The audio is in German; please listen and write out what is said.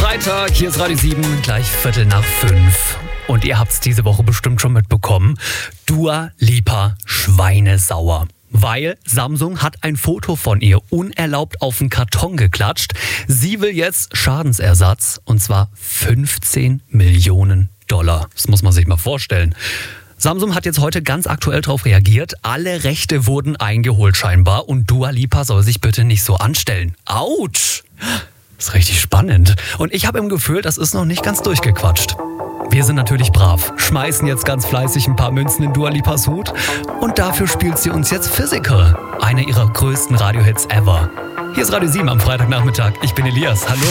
Freitag, hier ist Radio 7, gleich 5:15. Und ihr habt's diese Woche bestimmt schon mitbekommen. Dua Lipa schweinesauer. Weil Samsung hat ein Foto von ihr unerlaubt auf den Karton geklatscht. Sie will jetzt Schadensersatz, und zwar 15 Millionen $. Das muss man sich mal vorstellen. Samsung hat jetzt heute ganz aktuell darauf reagiert. Alle Rechte wurden eingeholt scheinbar und Dua Lipa soll sich bitte nicht so anstellen. Autsch! Das ist richtig spannend. Und ich habe im Gefühl, das ist noch nicht ganz durchgequatscht. Wir sind natürlich brav, schmeißen jetzt ganz fleißig ein paar Münzen in Dua Lipas Hut und dafür spielt sie uns jetzt Physical, eine ihrer größten Radiohits ever. Hier ist Radio 7 am Freitagnachmittag. Ich bin Elias. Hallo.